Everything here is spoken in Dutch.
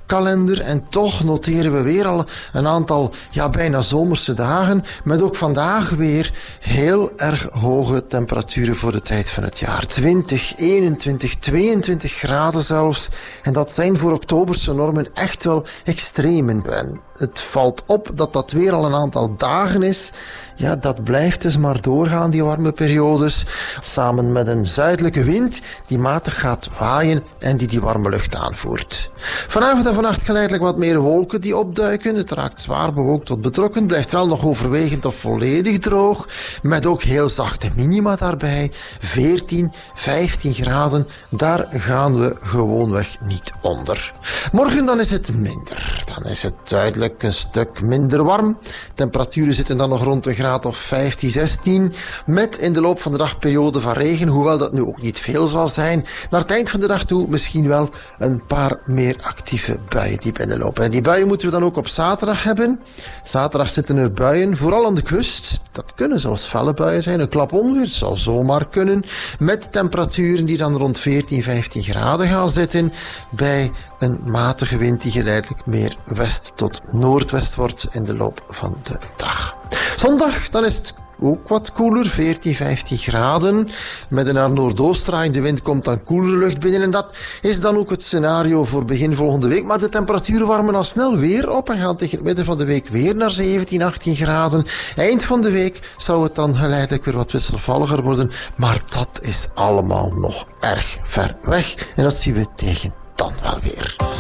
kalender en toch noteren we weer al een aantal bijna zomerse dagen, met ook vandaag weer heel erg hoge temperaturen voor de tijd van het jaar. 20, 21, 22 graden zelfs. En dat zijn voor oktoberse normen echt wel extremen. En het valt op dat dat weer al een aantal dagen is. Ja, dat blijft dus maar doorgaan, die warme periodes. Samen met een zuidelijke wind die matig gaat waaien en die warme lucht aanvoert. Vanavond en vannacht geleidelijk wat meer wolken die opduiken. Het raakt zwaar bewolkt tot betrokken. Blijft wel nog overwegend of volledig droog. Met ook heel zachte minima daarbij. 14, 15 graden. Daar gaan we gewoonweg niet onder. Morgen dan is het minder. Dan is het duidelijk een stuk minder warm. Temperaturen zitten dan nog rond een graad of 15, 16. Met in de loop van de dag periode van regen. Hoewel dat nu ook niet veel zal zijn. Naar het eind van de dag toe misschien wel een paar meer actieve buien die binnenlopen. En die buien moeten we dan ook op zaterdag hebben. Zaterdag zitten er buien, vooral aan de kust. Dat kunnen zelfs felle buien zijn. Een klap onweer zou zomaar kunnen. Met temperaturen die dan rond 14, 15 graden gaan zitten. Bij een matige wind die geleidelijk meer west tot noordwest wordt in de loop van de dag. Zondag, dan is het ook wat koeler, 14, 15 graden. Met een naar noordoost draaiende wind komt dan koelere lucht binnen. En dat is dan ook het scenario voor begin volgende week. Maar de temperaturen warmen al snel weer op en gaan tegen het midden van de week weer naar 17, 18 graden. Eind van de week zou het dan geleidelijk weer wat wisselvalliger worden. Maar dat is allemaal nog erg ver weg. En dat zien we tegen dan wel weer.